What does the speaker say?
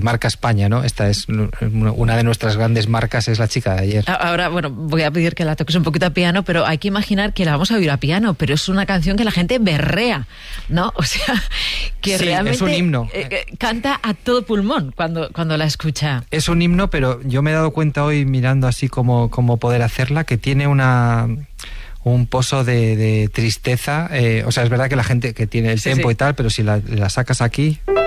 marca España, ¿no? Esta es una de nuestras grandes marcas, es La chica de ayer. Ahora, bueno, voy a pedir que la toques un poquito a piano, pero hay que imaginar que la vamos a oír a piano, pero es una canción que la gente berrea, ¿no? O sea, que sí, realmente es un himno. Canta a todo pulmón cuando la escucha. Es un himno, pero yo me he dado cuenta hoy, mirando así cómo poder hacerla, que tiene un pozo de tristeza. O sea, es verdad que la gente que tiene el tempo y tal, pero si la sacas aquí...